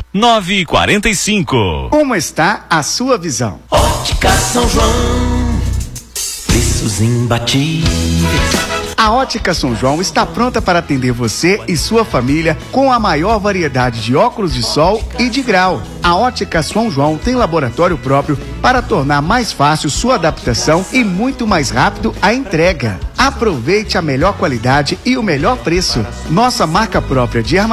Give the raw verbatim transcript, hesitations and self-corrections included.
nove quarenta e cinco. Como está a sua visão? Ótica São João, preços imbatíveis. A Ótica São João está pronta para atender você e sua família com a maior variedade de óculos de sol e de grau. A Ótica São João tem laboratório próprio para tornar mais fácil sua adaptação e muito mais rápido a entrega. Aproveite a melhor qualidade e o melhor preço. Nossa marca própria de armação